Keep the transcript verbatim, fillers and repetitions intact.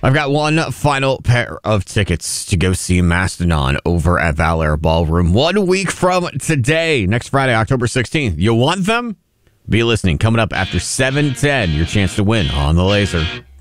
I've got one final pair of tickets to go see Mastodon over at Valor Ballroom one week from today, next Friday, October sixteenth. You want them? Be listening. Coming up after seven ten, your chance to win on the Laser.